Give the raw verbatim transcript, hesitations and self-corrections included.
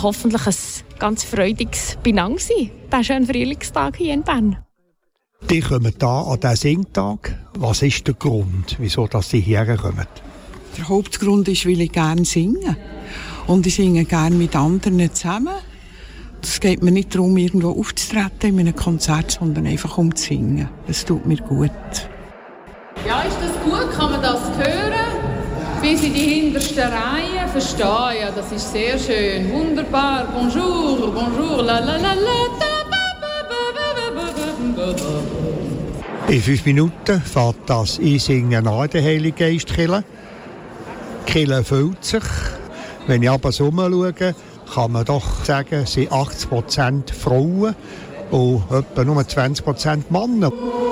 hoffentlich ein ganz freudiges Benang sein, diesen schönen Frühlingstag hier in Bern. Die kommen hier an diesen Singtag. Was ist der Grund, wieso dass Sie hierher kommen? Der Hauptgrund ist, weil ich gerne singe. Und ich singe gerne mit anderen zusammen. Es geht mir nicht darum, irgendwo aufzutreten in einem Konzert, sondern einfach um zu singen. Das tut mir gut. Ja, ist das gut? Kann man das hören? Bis in die hintersten Reihen verstehen. Ja, das ist sehr schön. Wunderbar. Bonjour, bonjour, la la la la. In fünf Minuten fährt das Einsingen an der Heilige Geistkirche. Die Kirche füllt sich. Wenn ich aber so schaue, kann man doch sagen, es sind achtzig Prozent Frauen und etwa nur zwanzig Prozent Männer.